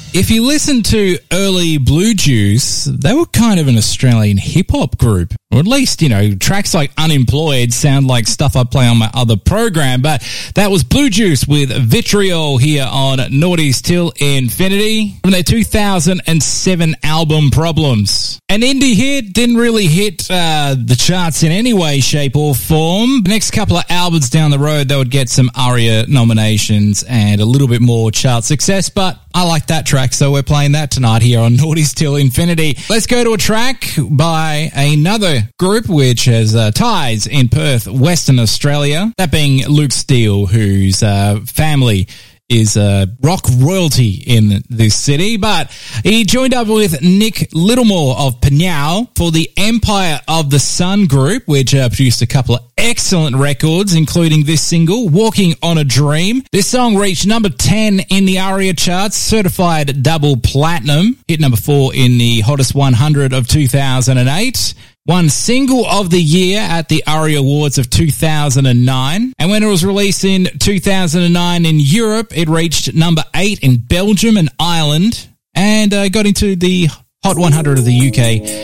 If you listen to early Blue Juice, they were kind of an Australian hip-hop group. Or at least, tracks like Unemployed sound like stuff I play on my other program. But that was Blue Juice with Vitriol here on Naughties Till Infinity from their 2007 album Problems. An indie hit, didn't really hit the charts in any way, shape or form. The next couple of albums down the road, they would get some ARIA nominations and a little bit more chart success. But I like that track, so we're playing that tonight here on Naughties Till Infinity. Let's go to a track by another group which has ties in Perth, Western Australia. That being Luke Steele, whose family is rock royalty in this city. But he joined up with Nick Littlemore of Pinyao for the Empire of the Sun group, which produced a couple of excellent records, including this single, Walking on a Dream. This song reached number 10 in the ARIA charts, certified double platinum, hit number 4 in the Hottest 100 of 2008. Won Single of the Year at the ARIA Awards of 2009. And when it was released in 2009 in Europe, it reached number 8 in Belgium and Ireland and got into the Hot 100 of the UK